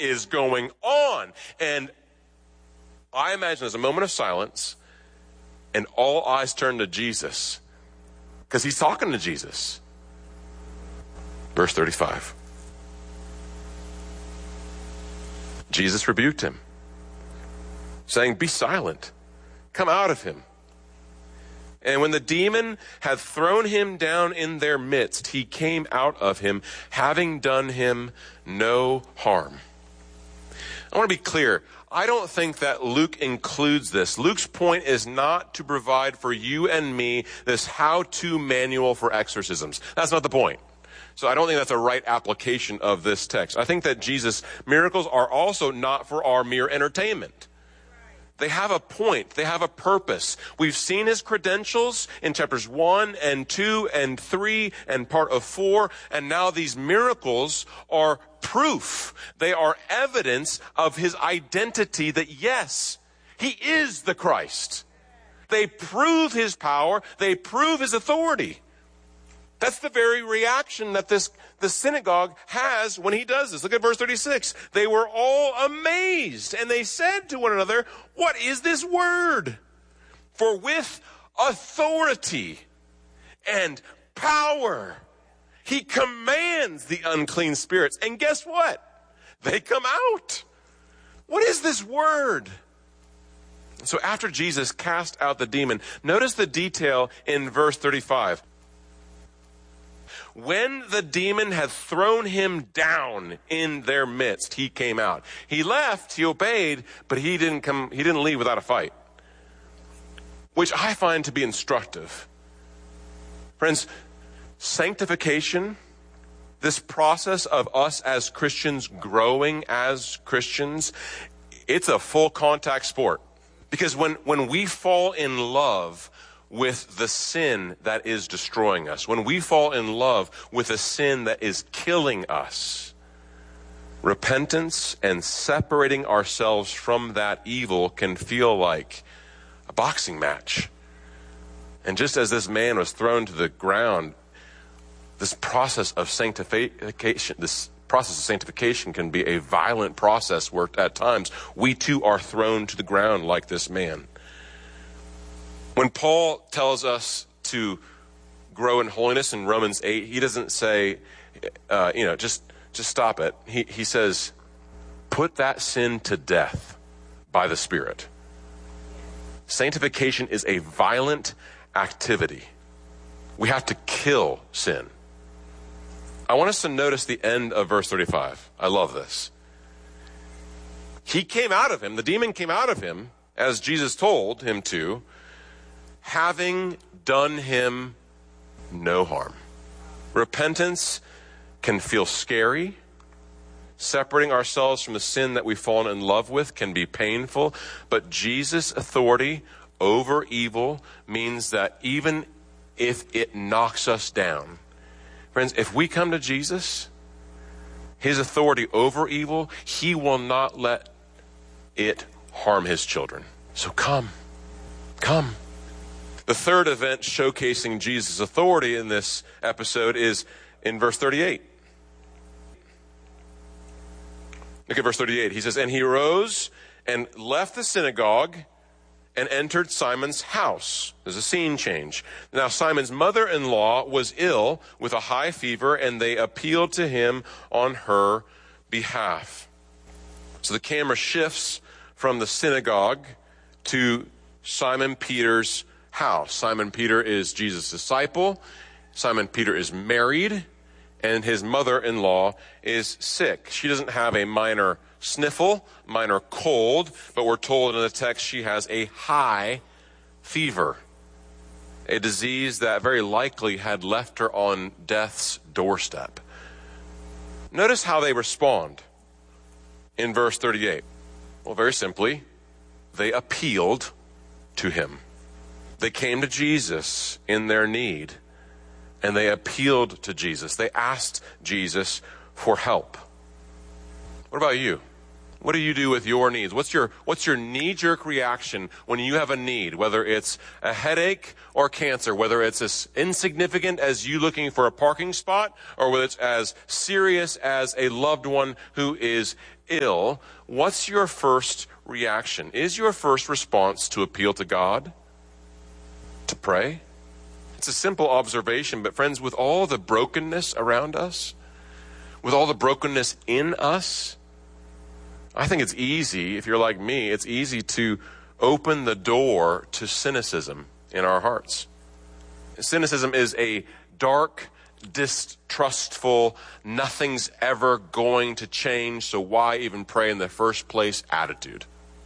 is going on? And I imagine there's a moment of silence and all eyes turn to Jesus because he's talking to Jesus. Verse 35. Jesus rebuked him, saying, "Be silent, come out of him." And when the demon had thrown him down in their midst, he came out of him, having done him no harm. I want to be clear. I don't think that Luke includes this. Luke's point is not to provide for you and me this how-to manual for exorcisms. That's not the point. So I don't think that's a right application of this text. I think that Jesus' miracles are also not for our mere entertainment. They have a point. They have a purpose. We've seen his credentials in chapters 1 and 2 and 3 and part of 4. And now these miracles are proof. They are evidence of his identity that, yes, he is the Christ. They prove his power. They prove his authority. That's the very reaction that the synagogue has when he does this. Look at verse 36. They were all amazed, and they said to one another, "What is this word?" For with authority and power, he commands the unclean spirits. And guess what? They come out. What is this word? So after Jesus cast out the demon, notice the detail in verse 35. When the demon had thrown him down in their midst, he came out. He left, he obeyed, but he didn't leave without a fight. Which I find to be instructive. Friends, sanctification, this process of us as Christians growing as Christians, it's a full contact sport. Because when we fall in love with the sin that is destroying us, when we fall in love with a sin that is killing us, repentance and separating ourselves from that evil can feel like a boxing match. And just as this man was thrown to the ground, this process of sanctification can be a violent process where at times we too are thrown to the ground like this man. When Paul tells us to grow in holiness in Romans 8, he doesn't say, just stop it. He says, put that sin to death by the Spirit. Sanctification is a violent activity. We have to kill sin. I want us to notice the end of verse 35. I love this. He came out of him, the demon came out of him, as Jesus told him to, having done him no harm. Repentance can feel scary. Separating ourselves from the sin that we've fallen in love with can be painful. But Jesus' authority over evil means that even if it knocks us down, friends, if we come to Jesus, his authority over evil, he will not let it harm his children. So come. The third event showcasing Jesus' authority in this episode is in verse 38. Look at verse 38. He says, "And he arose and left the synagogue and entered Simon's house." There's a scene change. Now Simon's mother-in-law was ill with a high fever, and they appealed to him on her behalf. So the camera shifts from the synagogue to Simon Peter's house. Simon Peter is Jesus' disciple. Simon Peter is married, and his mother-in-law is sick. She doesn't have a minor sniffle, minor cold, but we're told in the text she has a high fever, a disease that very likely had left her on death's doorstep. Notice how they respond in verse 38. Well, very simply, they appealed to him. They came to Jesus in their need, and they appealed to Jesus. They asked Jesus for help. What about you? What do you do with your needs? What's your knee-jerk reaction when you have a need, whether it's a headache or cancer, whether it's as insignificant as you looking for a parking spot, or whether it's as serious as a loved one who is ill? What's your first reaction? Is your first response to appeal to God? To pray? It's a simple observation, but friends, with all the brokenness around us, with all the brokenness in us, I think it's easy, if you're like me, it's easy to open the door to cynicism in our hearts. Cynicism is a dark, distrustful, nothing's ever going to change, so why even pray in the first place attitude.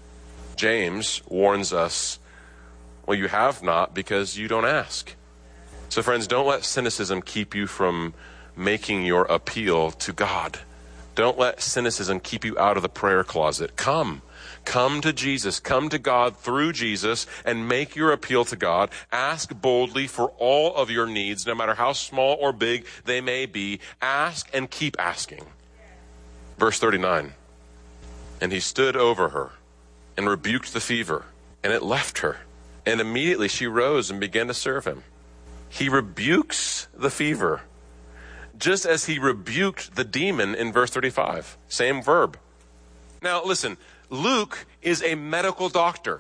James warns us, well, you have not because you don't ask. So friends, don't let cynicism keep you from making your appeal to God. Don't let cynicism keep you out of the prayer closet. Come to Jesus. Come to God through Jesus and make your appeal to God. Ask boldly for all of your needs, no matter how small or big they may be. Ask and keep asking. Verse 39. And he stood over her and rebuked the fever, and it left her. And immediately she rose and began to serve him. He rebukes the fever, just as he rebuked the demon in verse 35. Same verb. Now listen, Luke is a medical doctor.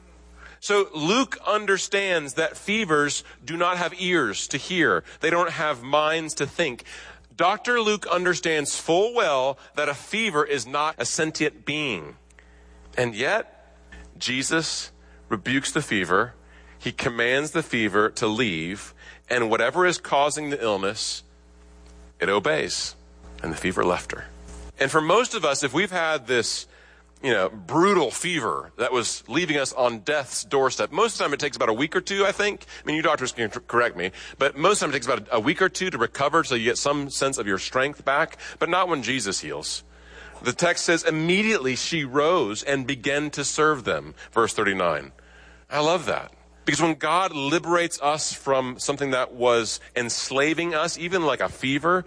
So Luke understands that fevers do not have ears to hear. They don't have minds to think. Dr. Luke understands full well that a fever is not a sentient being. And yet, Jesus rebukes the fever. He commands the fever to leave. And whatever is causing the illness, it obeys. And the fever left her. And for most of us, if we've had this, brutal fever that was leaving us on death's doorstep, most of the time it takes about a week or two, I think. I mean, you doctors can correct me, but most of the time it takes about a week or two to recover so you get some sense of your strength back, but not when Jesus heals. The text says, immediately she rose and began to serve them. Verse 39. I love that. Because when God liberates us from something that was enslaving us, even like a fever,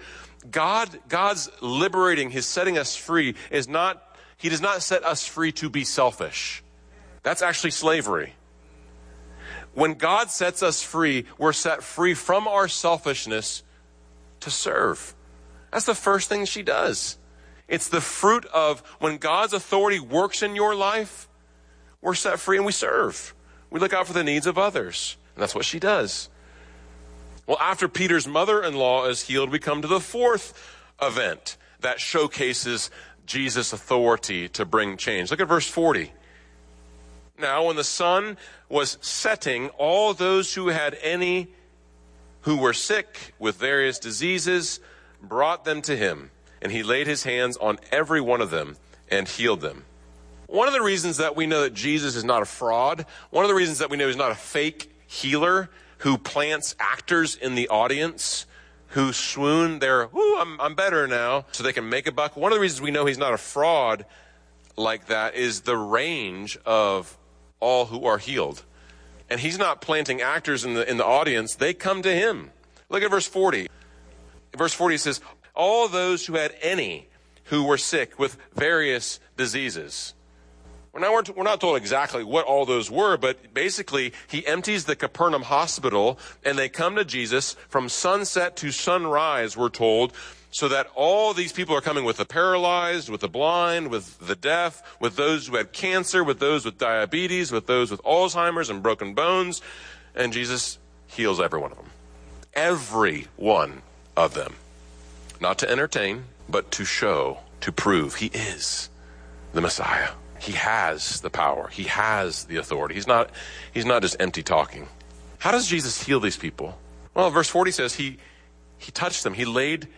God's liberating, His setting us free is not, He does not set us free to be selfish. That's actually slavery. When God sets us free, we're set free from our selfishness to serve. That's the first thing she does. It's the fruit of when God's authority works in your life, we're set free and we serve. We look out for the needs of others. And that's what she does. Well, after Peter's mother-in-law is healed, we come to the fourth event that showcases Jesus' authority to bring change. Look at verse 40. Now, when the sun was setting, all those who had any who were sick with various diseases brought them to him, and he laid his hands on every one of them and healed them. One of the reasons that we know that Jesus is not a fraud, one of the reasons that we know he's not a fake healer who plants actors in the audience who swoon their, I'm better now, so they can make a buck. One of the reasons we know he's not a fraud like that is the range of all who are healed. And he's not planting actors in the audience. They come to him. Look at verse 40. Verse 40 says, all those who had any who were sick with various diseases. Now, we're not told exactly what all those were, but basically, he empties the Capernaum hospital, and they come to Jesus from sunset to sunrise, we're told, so that all these people are coming with the paralyzed, with the blind, with the deaf, with those who had cancer, with those with diabetes, with those with Alzheimer's and broken bones, and Jesus heals every one of them. Every one of them. Not to entertain, but to show, to prove he is the Messiah. He has the power. He has the authority. He's not just empty talking. How does Jesus heal these people? Well, verse 40 says he touched them. He laid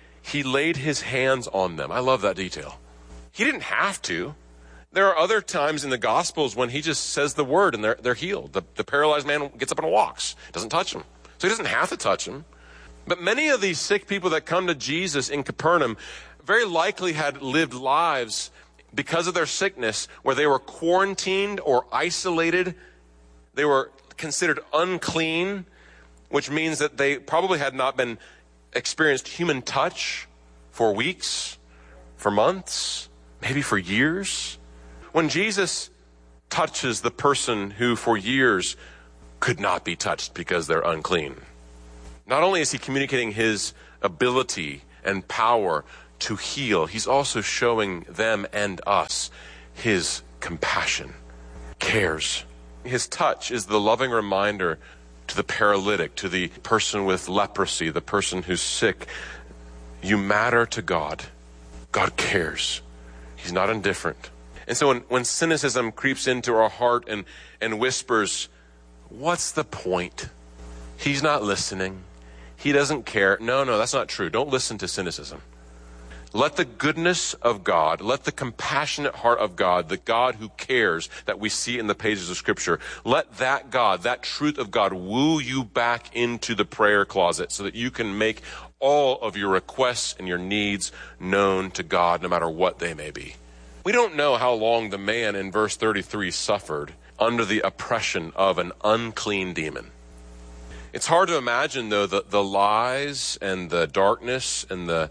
his hands on them. I love that detail. He didn't have to. There are other times in the Gospels when he just says the word and they're healed. The paralyzed man gets up and walks. Doesn't touch him. So he doesn't have to touch him. But many of these sick people that come to Jesus in Capernaum very likely had lived lives because of their sickness where they were quarantined or isolated. They were considered unclean, which means that they probably had not been experienced human touch for weeks, for months, maybe for years. When Jesus touches the person who for years could not be touched because they're unclean, not only is he communicating his ability and power to heal, he's also showing them and us his compassion, cares. His touch is the loving reminder to the paralytic, to the person with leprosy, the person who's sick. You matter to God. God cares. He's not indifferent. And so when cynicism creeps into our heart and whispers, what's the point? He's not listening. He doesn't care. No, that's not true. Don't listen to cynicism. Let the goodness of God, let the compassionate heart of God, the God who cares that we see in the pages of Scripture, let that God, that truth of God, woo you back into the prayer closet so that you can make all of your requests and your needs known to God, no matter what they may be. We don't know how long the man in verse 33 suffered under the oppression of an unclean demon. It's hard to imagine, though, the lies and the darkness and the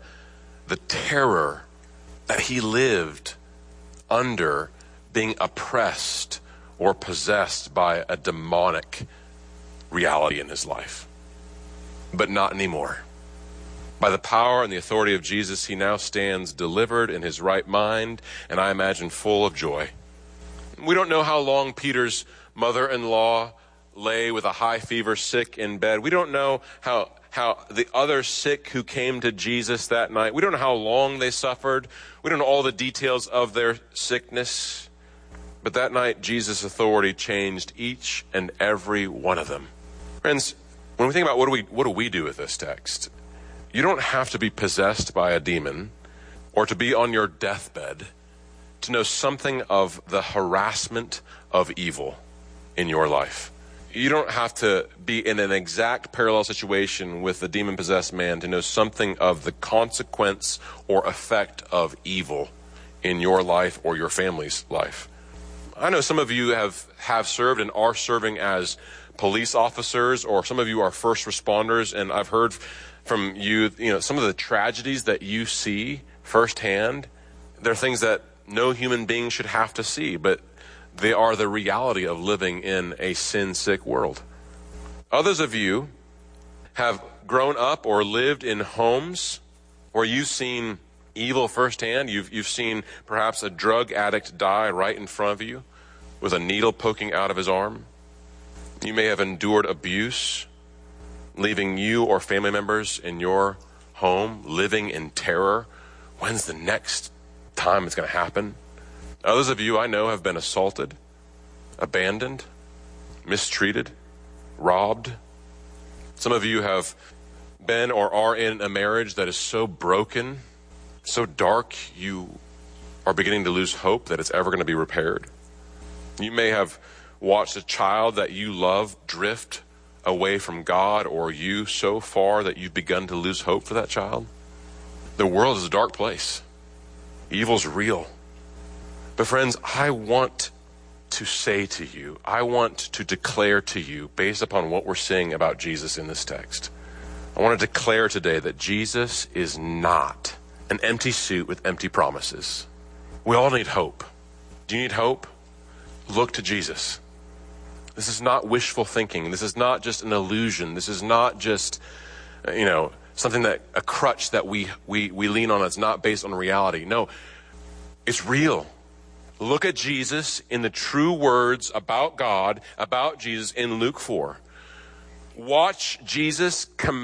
terror that he lived under, being oppressed or possessed by a demonic reality in his life. But not anymore. By the power and the authority of Jesus, he now stands delivered in his right mind, and I imagine full of joy. We don't know how long Peter's mother-in-law lay with a high fever, sick in bed. We don't know how the other sick who came to Jesus that night, we don't know how long they suffered. We don't know all the details of their sickness. But that night, Jesus' authority changed each and every one of them. Friends, when we think about what do we do with this text, you don't have to be possessed by a demon or to be on your deathbed to know something of the harassment of evil in your life. You don't have to be in an exact parallel situation with the demon-possessed man to know something of the consequence or effect of evil in your life or your family's life. I know some of you have served and are serving as police officers, or some of you are first responders, and I've heard from you, some of the tragedies that you see firsthand. They're things that no human being should have to see, but they are the reality of living in a sin-sick world. Others of you have grown up or lived in homes where you've seen evil firsthand. You've seen perhaps a drug addict die right in front of you with a needle poking out of his arm. You may have endured abuse, leaving you or family members in your home living in terror. When's the next time it's going to happen? Others of you I know have been assaulted, abandoned, mistreated, robbed. Some of you have been or are in a marriage that is so broken, so dark, you are beginning to lose hope that it's ever going to be repaired. You may have watched a child that you love drift away from God or you so far that you've begun to lose hope for that child. The world is a dark place. Evil's real. But friends, I want to say to you, I want to declare to you, based upon what we're seeing about Jesus in this text, I want to declare today that Jesus is not an empty suit with empty promises. We all need hope. Do you need hope? Look to Jesus. This is not wishful thinking. This is not just an illusion. This is not just, something that, a crutch that we lean on that's not based on reality. No, it's real. Look at Jesus in the true words about God, about Jesus in Luke 4. Watch Jesus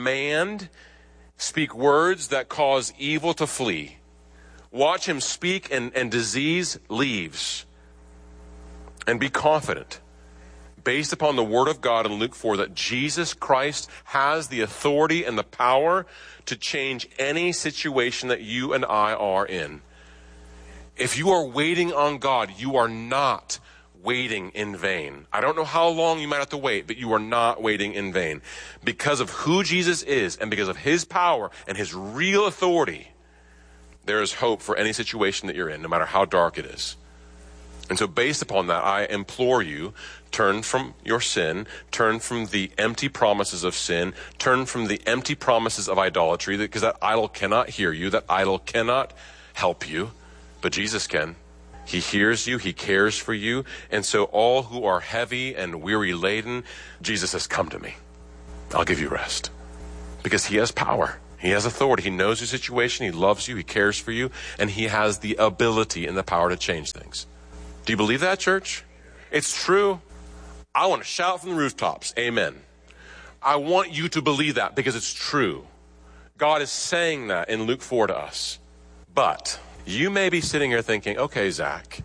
speak words that cause evil to flee. Watch him speak and disease leaves. And be confident, based upon the word of God in Luke 4, that Jesus Christ has the authority and the power to change any situation that you and I are in. If you are waiting on God, you are not waiting in vain. I don't know how long you might have to wait, but you are not waiting in vain. Because of who Jesus is and because of his power and his real authority, there is hope for any situation that you're in, no matter how dark it is. And so based upon that, I implore you, turn from your sin, turn from the empty promises of sin, turn from the empty promises of idolatry, because that idol cannot hear you, that idol cannot help you. but Jesus can. He hears you, he cares for you, and so all who are heavy and weary laden, Jesus says, come to me. I'll give you rest. Because he has power. He has authority. He knows your situation. He loves you. He cares for you. And he has the ability and the power to change things. Do you believe that, church? It's true. I want to shout from the rooftops. Amen. I want you to believe that because it's true. God is saying that in Luke 4 to us. But you may be sitting here thinking, okay, Zach,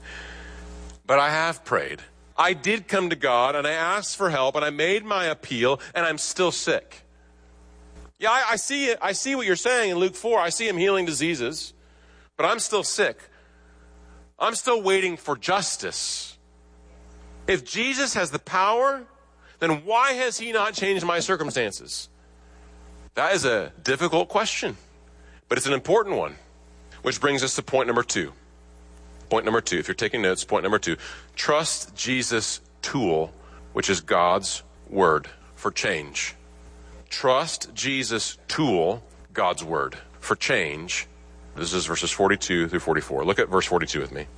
but I have prayed. I did come to God and I asked for help and I made my appeal and I'm still sick. Yeah, I see it. I see what you're saying in Luke 4. I see him healing diseases, but I'm still sick. I'm still waiting for justice. If Jesus has the power, then why has he not changed my circumstances? That is a difficult question, but it's an important one, which brings us to point number 2. Point number 2, if you're taking notes, point number 2, trust Jesus' tool, which is God's word, for change. Trust Jesus' tool, God's word, for change. This is verses 42 through 44. Look at verse 42 with me.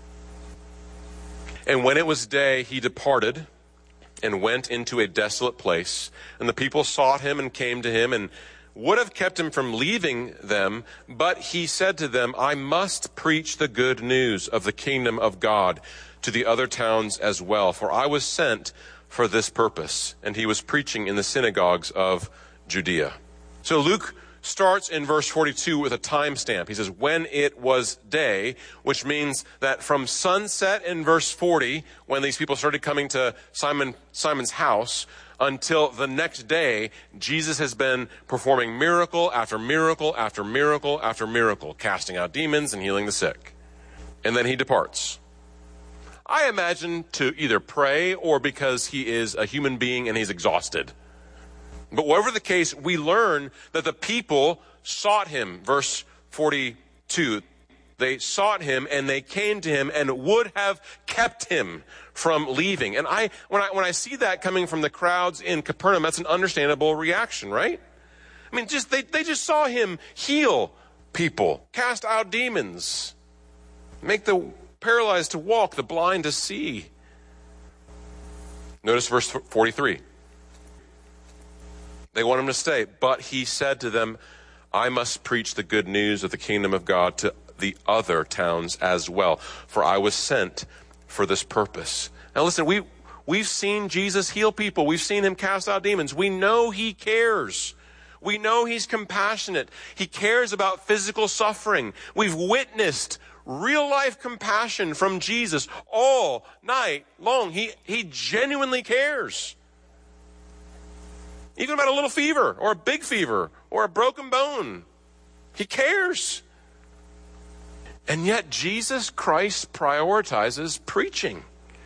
And when it was day, he departed and went into a desolate place. And the people sought him and came to him and would have kept him from leaving them. But he said to them, I must preach the good news of the kingdom of God to the other towns as well. For I was sent for this purpose. And he was preaching in the synagogues of Judea. So Luke starts in verse 42 with a timestamp. He says, when it was day, which means that from sunset in verse 40, when these people started coming to Simon's house, until the next day, Jesus has been performing miracle after miracle after miracle after miracle, casting out demons and healing the sick. And then he departs. I imagine to either pray or because he is a human being and he's exhausted. But whatever the case, we learn that the people sought him. Verse 42, they sought him and they came to him and would have kept him from leaving. And when I see that coming from the crowds in Capernaum, that's an understandable reaction, right? I mean, they just saw him heal people, cast out demons, make the paralyzed to walk, the blind to see. Notice verse 43. They want him to stay, but he said to them, I must preach the good news of the kingdom of God to the other towns as well, for I was sent for this purpose. Now listen, we've seen Jesus heal people. We've seen him cast out demons. We know he cares. We know he's compassionate. He cares about physical suffering. We've witnessed real life compassion from Jesus all night long. He genuinely cares. Even about a little fever or a big fever or a broken bone. He cares. And yet Jesus Christ prioritizes preaching.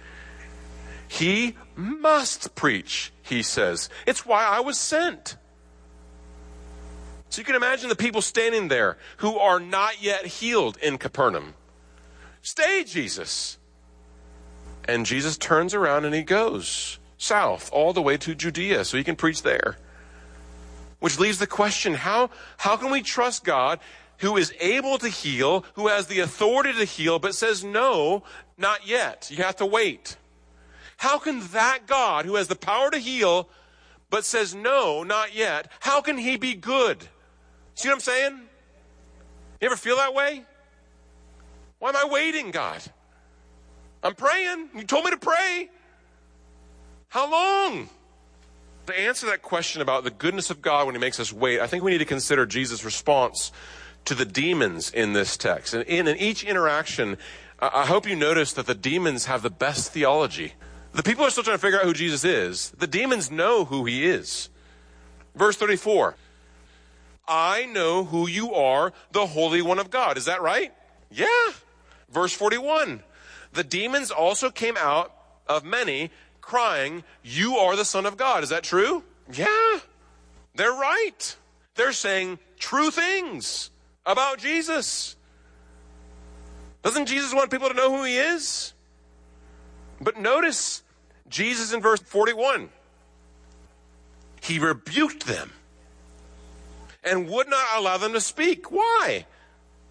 He must preach, he says. It's why I was sent. So you can imagine the people standing there who are not yet healed in Capernaum. Stay, Jesus. And Jesus turns around and he goes south all the way to Judea so he can preach there. Which leaves the question, how can we trust God who is able to heal, who has the authority to heal, but says no, not yet. You have to wait. How can that God who has the power to heal, but says no, not yet, how can he be good? See what I'm saying? You ever feel that way? Why am I waiting, God? I'm praying. You told me to pray. How long? To answer that question about the goodness of God when he makes us wait, I think we need to consider Jesus' response to the demons in this text. And in each interaction, I hope you notice that the demons have the best theology. The people are still trying to figure out who Jesus is. The demons know who he is. Verse 34, I know who you are, the Holy One of God. Is that right? Yeah. Verse 41, the demons also came out of many, crying, you are the Son of God. Is that true? Yeah. They're right. They're saying true things about Jesus. Doesn't Jesus want people to know who he is? But notice Jesus in verse 41. He rebuked them and would not allow them to speak. Why?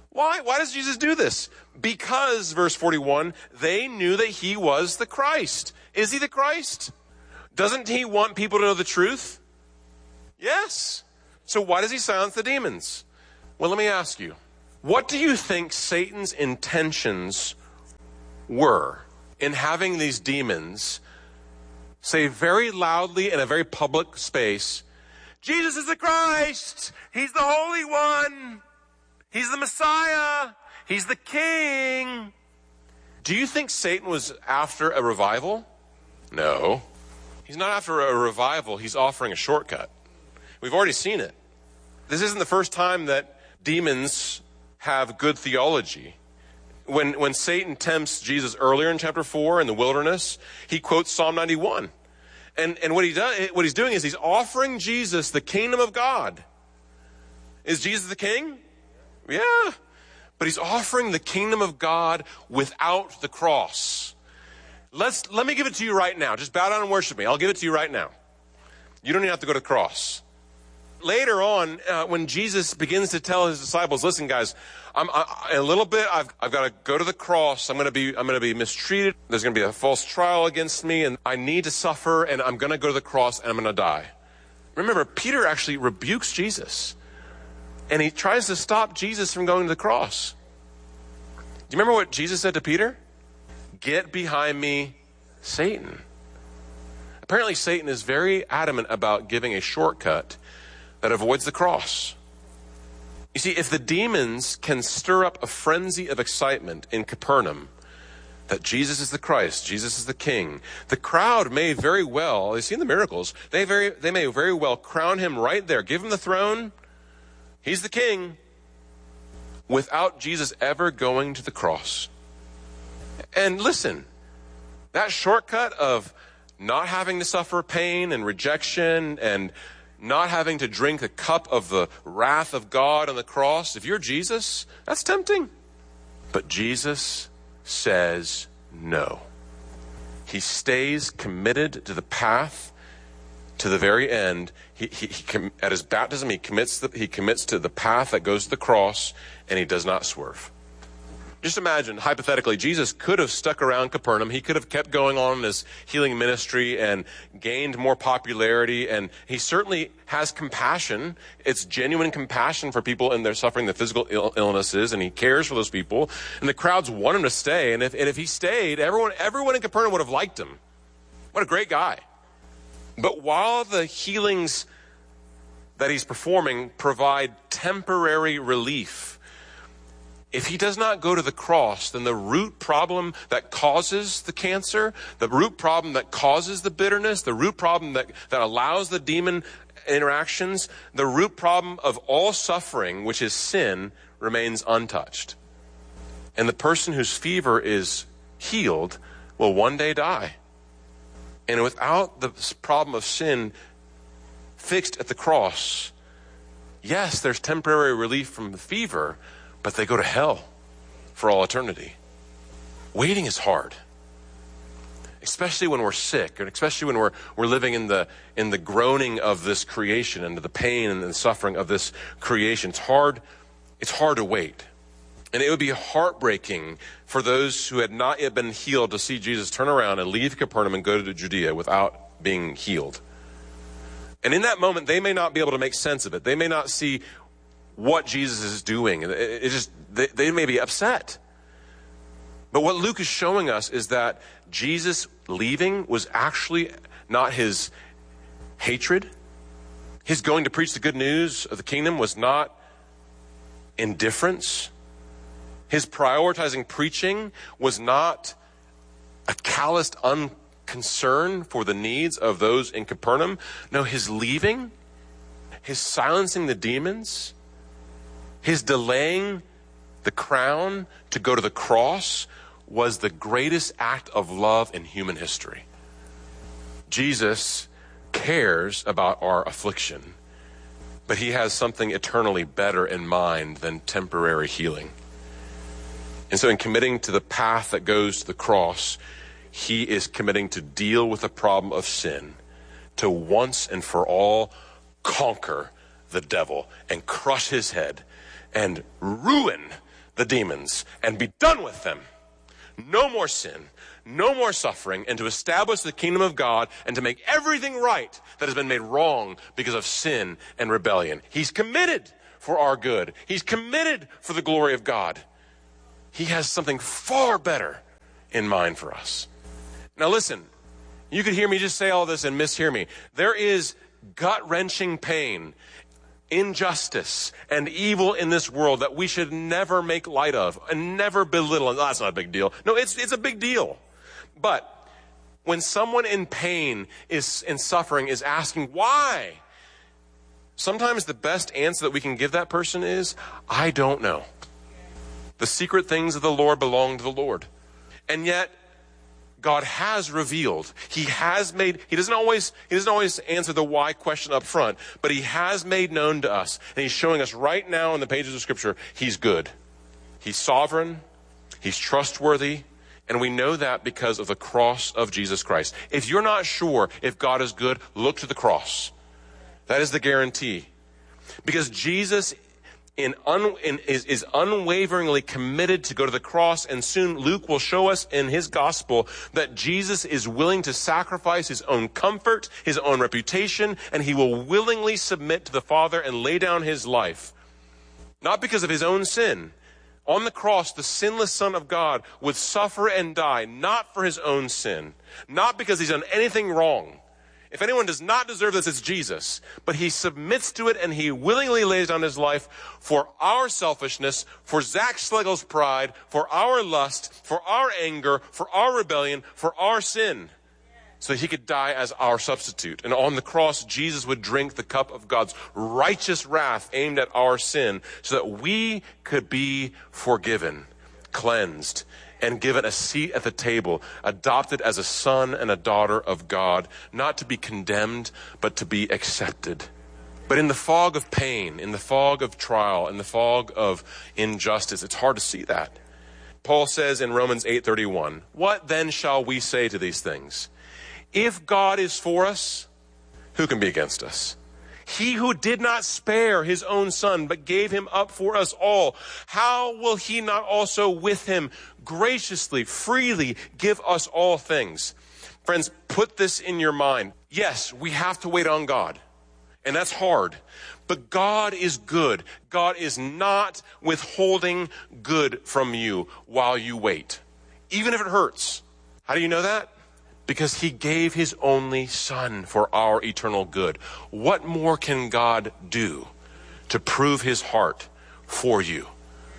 Why? Why does Jesus do this? Because, verse 41, they knew that he was the Christ. Is he the Christ? Doesn't he want people to know the truth? Yes. So why does he silence the demons? Well, let me ask you, what do you think Satan's intentions were in having these demons say very loudly in a very public space, Jesus is the Christ, he's the Holy One, he's the Messiah, he's the King? Do you think Satan was after a revival? No. He's not after a revival, he's offering a shortcut. We've already seen it. This isn't the first time that demons have good theology. When Satan tempts Jesus earlier in chapter 4 in the wilderness, he quotes Psalm 91. And what he's doing is he's offering Jesus the kingdom of God. Is Jesus the king? Yeah. But he's offering the kingdom of God without the cross. Let me give it to you right now. Just bow down and worship me. I'll give it to you right now. You don't even have to go to the cross. Later on, when Jesus begins to tell his disciples, listen, guys, in a little bit, I've got to go to the cross. I'm going to be mistreated. There's going to be a false trial against me, and I need to suffer, and I'm going to go to the cross, and I'm going to die. Remember, Peter actually rebukes Jesus, and he tries to stop Jesus from going to the cross. Do you remember what Jesus said to Peter? Get behind me, Satan. Apparently, Satan is very adamant about giving a shortcut that avoids the cross. You see, if the demons can stir up a frenzy of excitement in Capernaum that Jesus is the Christ, Jesus is the King, the crowd may very well, they've seen the miracles, they may very well crown him right there, give him the throne, he's the King, without Jesus ever going to the cross. And listen, that shortcut of not having to suffer pain and rejection and not having to drink the cup of the wrath of God on the cross, if you're Jesus, that's tempting. But Jesus says no. He stays committed to the path to the very end. At his baptism, he commits to the path that goes to the cross, and he does not swerve. Just imagine, hypothetically, Jesus could have stuck around Capernaum. He could have kept going on in his healing ministry and gained more popularity. And he certainly has compassion. It's genuine compassion for people in their suffering, the physical illnesses, and he cares for those people. And the crowds want him to stay. And if he stayed, everyone in Capernaum would have liked him. What a great guy. But while the healings that he's performing provide temporary relief, if he does not go to the cross, then the root problem that causes the cancer, the root problem that causes the bitterness, the root problem that allows the demon interactions, the root problem of all suffering, which is sin, remains untouched. And the person whose fever is healed will one day die. And without the problem of sin fixed at the cross, yes, there's temporary relief from the fever, but they go to hell for all eternity. Waiting is hard, especially when we're sick, and especially when we're living in the groaning of this creation and the pain and the suffering of this creation. It's hard to wait. And it would be heartbreaking for those who had not yet been healed to see Jesus turn around and leave Capernaum and go to Judea without being healed. And in that moment, they may not be able to make sense of it. They may not see what Jesus is doing. They may be upset. But what Luke is showing us is that Jesus leaving was actually not his hatred. His going to preach the good news of the kingdom was not indifference. His prioritizing preaching was not a calloused unconcern for the needs of those in Capernaum. No, his leaving, his silencing the demons, his delaying the crown to go to the cross was the greatest act of love in human history. Jesus cares about our affliction, but he has something eternally better in mind than temporary healing. And so in committing to the path that goes to the cross, he is committing to deal with the problem of sin, to once and for all conquer the devil and crush his head and ruin the demons and be done with them. No more sin, no more suffering, and to establish the kingdom of God and to make everything right that has been made wrong because of sin and rebellion. He's committed for our good. He's committed for the glory of God. He has something far better in mind for us. Now listen, you could hear me just say all this and mishear me. There is gut-wrenching pain, injustice, and evil in this world that we should never make light of and never belittle. And that's not a big deal. No, it's a big deal. But when someone in pain is in suffering is asking why, sometimes the best answer that we can give that person is, I don't know. The secret things of the Lord belong to the Lord. And yet, God has revealed. He doesn't always answer the why question up front, but he has made known to us. And he's showing us right now in the pages of Scripture, he's good. He's sovereign. He's trustworthy. And we know that because of the cross of Jesus Christ. If you're not sure if God is good, look to the cross. That is the guarantee. Because Jesus is unwaveringly committed to go to the cross, and soon Luke will show us in his gospel that Jesus is willing to sacrifice his own comfort, his own reputation, and he will willingly submit to the Father and lay down his life. Not because of his own sin. On the cross, the sinless Son of God would suffer and die, not for his own sin, not because he's done anything wrong. If anyone does not deserve this, it's Jesus. But he submits to it and he willingly lays down his life for our selfishness, for Zach Schlegel's pride, for our lust, for our anger, for our rebellion, for our sin. So that he could die as our substitute. And on the cross, Jesus would drink the cup of God's righteous wrath aimed at our sin so that we could be forgiven, cleansed, and given a seat at the table, adopted as a son and a daughter of God, not to be condemned, but to be accepted. But in the fog of pain, in the fog of trial, in the fog of injustice, it's hard to see that. Paul says in Romans 8:31, "What then shall we say to these things? If God is for us, who can be against us? He who did not spare his own son, but gave him up for us all, how will he not also with him graciously, freely give us all things?" Friends, put this in your mind. Yes, we have to wait on God, and that's hard. But God is good. God is not withholding good from you while you wait, even if it hurts. How do you know that? Because he gave his only son for our eternal good. What more can God do to prove his heart for you?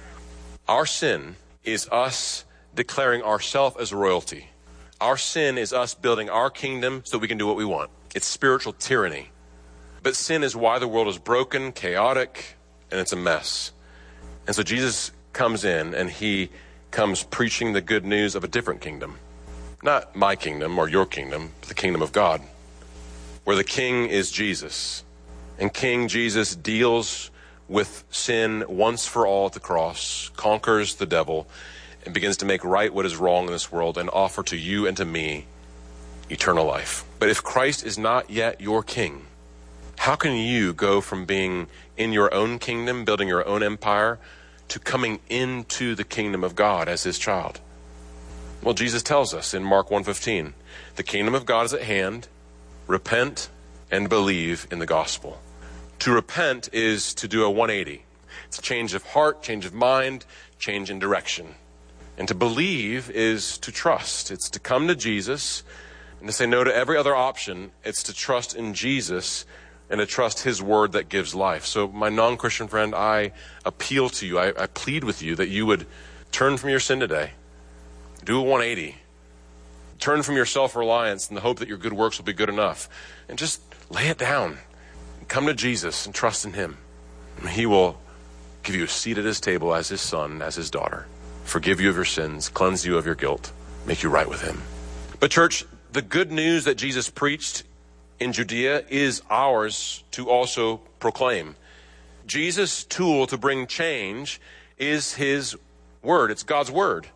Our sin is us declaring ourselves as royalty. Our sin is us building our kingdom so we can do what we want. It's spiritual tyranny. But sin is why the world is broken, chaotic, and it's a mess. And so Jesus comes in and he comes preaching the good news of a different kingdom. Not my kingdom or your kingdom, but the kingdom of God, where the king is Jesus. And King Jesus deals with sin once for all at the cross, conquers the devil, and begins to make right what is wrong in this world and offer to you and to me eternal life. But if Christ is not yet your king, how can you go from being in your own kingdom, building your own empire, to coming into the kingdom of God as his child? Well, Jesus tells us in Mark 1:15, the kingdom of God is at hand. Repent and believe in the gospel. To repent is to do a 180. It's a change of heart, change of mind, change in direction. And to believe is to trust. It's to come to Jesus and to say no to every other option. It's to trust in Jesus and to trust his word that gives life. So my non-Christian friend, I appeal to you, I plead with you that you would turn from your sin today. Do a 180. Turn from your self-reliance in the hope that your good works will be good enough. And just lay it down. Come to Jesus and trust in him. And he will give you a seat at his table as his son, as his daughter. Forgive you of your sins, cleanse you of your guilt, make you right with him. But church, the good news that Jesus preached in Judea is ours to also proclaim. Jesus' tool to bring change is his word. It's God's word.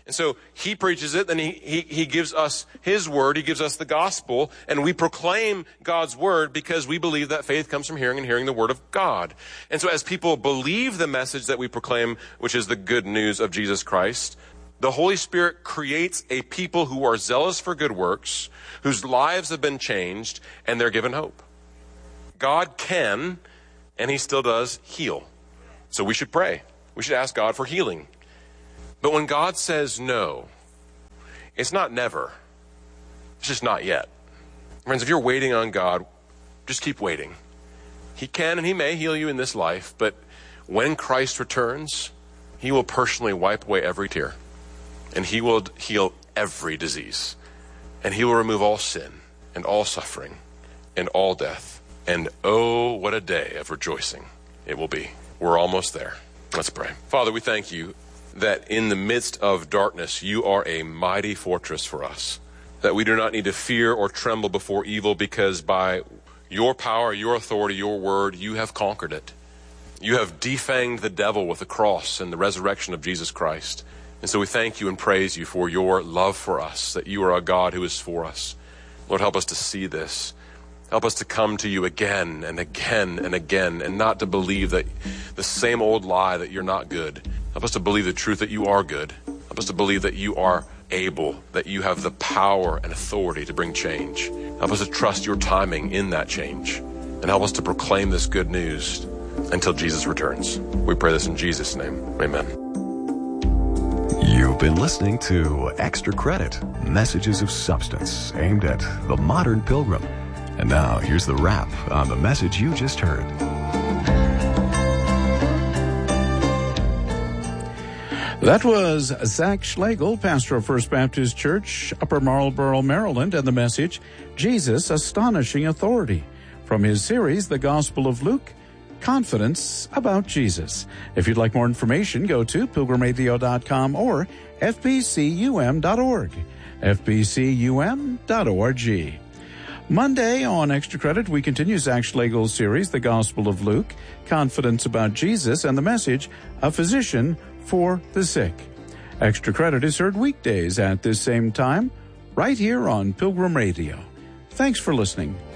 And so he preaches it, then he gives us his word, he gives us the gospel, and we proclaim God's word because we believe that faith comes from hearing and hearing the word of God. And so as people believe the message that we proclaim, which is the good news of Jesus Christ, the Holy Spirit creates a people who are zealous for good works, whose lives have been changed, and they're given hope. God can, and he still does, heal. So we should pray. We should ask God for healing. But when God says no, it's not never. It's just not yet. Friends, if you're waiting on God, just keep waiting. He can and he may heal you in this life, but when Christ returns, he will personally wipe away every tear. And he will heal every disease. And he will remove all sin and all suffering and all death. And oh, what a day of rejoicing it will be. We're almost there. Let's pray. Father, we thank you that in the midst of darkness, you are a mighty fortress for us, that we do not need to fear or tremble before evil because by your power, your authority, your word, you have conquered it. You have defanged the devil with the cross and the resurrection of Jesus Christ. And so we thank you and praise you for your love for us, that you are a God who is for us. Lord, help us to see this. Help us to come to you again and again and again and not to believe that the same old lie that you're not good. Help us to believe the truth that you are good. Help us to believe that you are able, that you have the power and authority to bring change. Help us to trust your timing in that change. And help us to proclaim this good news until Jesus returns. We pray this in Jesus' name. Amen. You've been listening to Extra Credit, Messages of Substance, aimed at the modern pilgrim. And now, here's the wrap on the message you just heard. That was Zach Schlegel, pastor of First Baptist Church, Upper Marlboro, Maryland, and the message, Jesus, Astonishing Authority, from his series, The Gospel of Luke, Confidence About Jesus. If you'd like more information, go to pilgrimradio.com or fbcum.org, fbcum.org. Monday on Extra Credit, we continue Zach Schlegel's series, The Gospel of Luke, Confidence About Jesus, and the message, A Physician for the Sick. Extra Credit is heard weekdays at this same time, right here on Pilgrim Radio. Thanks for listening.